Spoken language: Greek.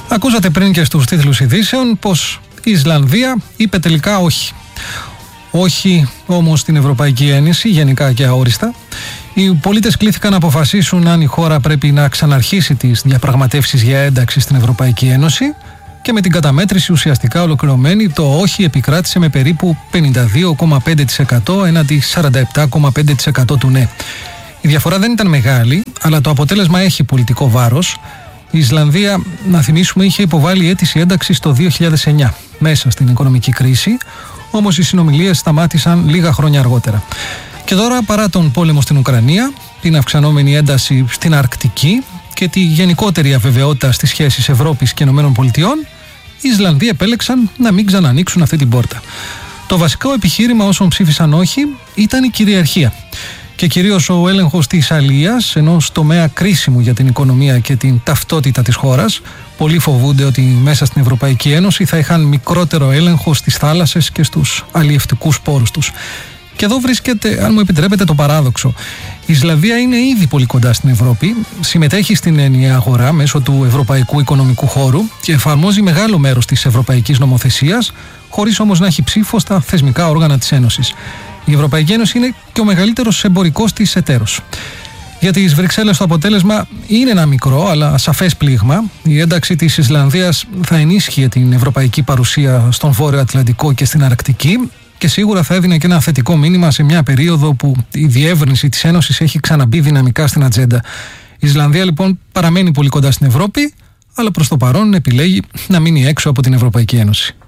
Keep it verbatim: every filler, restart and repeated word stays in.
Ακούσατε πριν και στους τίτλους ειδήσεων πως η Ισλανδία είπε τελικά όχι. Όχι όμως στην Ευρωπαϊκή Ένωση, γενικά και αόριστα. Οι πολίτες κλήθηκαν να αποφασίσουν αν η χώρα πρέπει να ξαναρχίσει τις διαπραγματεύσεις για ένταξη στην Ευρωπαϊκή Ένωση και με την καταμέτρηση ουσιαστικά ολοκληρωμένη το όχι επικράτησε με περίπου πενήντα δύο κόμμα πέντε τοις εκατό έναντι σαράντα επτά κόμμα πέντε τοις εκατό του ναι. Η διαφορά δεν ήταν μεγάλη, αλλά το αποτέλεσμα έχει πολιτικό βάρος. Η Ισλανδία, να θυμίσουμε, είχε υποβάλει αίτηση ένταξης το δύο χιλιάδες εννιά, μέσα στην οικονομική κρίση, όμως οι συνομιλίες σταμάτησαν λίγα χρόνια αργότερα. Και τώρα, παρά τον πόλεμο στην Ουκρανία, την αυξανόμενη ένταση στην Αρκτική και τη γενικότερη αβεβαιότητα στις σχέσεις Ευρώπης και ΗΠΑ, οι Ισλανδοί επέλεξαν να μην ξανανοίξουν αυτή την πόρτα. Το βασικό επιχείρημα όσων ψήφισαν όχι ήταν η κυριαρχία. Και κυρίως ο έλεγχος της αλίας, ενός τομέα κρίσιμου για την οικονομία και την ταυτότητα της χώρας. Πολλοί φοβούνται ότι μέσα στην Ευρωπαϊκή Ένωση θα είχαν μικρότερο έλεγχο στις θάλασσες και στους αλλιευτικούς πόρους τους. Και εδώ βρίσκεται, αν μου επιτρέπετε, το παράδοξο. Η Ισλανδία είναι ήδη πολύ κοντά στην Ευρώπη, συμμετέχει στην ενιαία αγορά μέσω του Ευρωπαϊκού Οικονομικού Χώρου και εφαρμόζει μεγάλο μέρος της ευρωπαϊκής νομοθεσίας, χωρίς όμως να έχει ψήφο στα θεσμικά όργανα της Ένωσης. Η Ευρωπαϊκή Ένωση είναι και ο μεγαλύτερος εμπορικός της εταίρος. Για τις Βρυξέλλες το αποτέλεσμα είναι ένα μικρό αλλά σαφές πλήγμα. Η ένταξη της Ισλανδίας θα ενίσχυε την ευρωπαϊκή παρουσία στον Βόρειο Ατλαντικό και στην Αρκτική και σίγουρα θα έδινε και ένα θετικό μήνυμα σε μια περίοδο που η διεύρυνση της Ένωσης έχει ξαναμπεί δυναμικά στην ατζέντα. Η Ισλανδία λοιπόν παραμένει πολύ κοντά στην Ευρώπη, αλλά προς το παρόν επιλέγει να μείνει έξω από την Ευρωπαϊκή Ένωση.